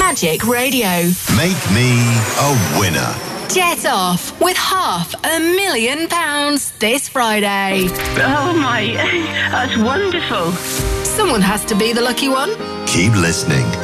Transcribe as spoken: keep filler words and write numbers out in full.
Magic Radio. Make me a winner. Jet off with half a million pounds this Friday. Oh my, that's wonderful. Someone has to be the lucky one. Keep listening.